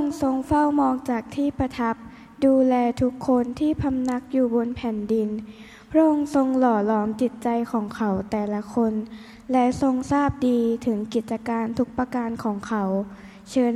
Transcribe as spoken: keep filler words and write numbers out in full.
ค์ทรงเฝ้ามองจากที่ประทับดูแลทุกคนที่พำนักอยู่บนแผ่นดินพระองค์ทรงหล่อหลอมจิตใจของเขาแต่ละคนและทรงทราบดีถึงกิจการทุกประการของเขาเชิญ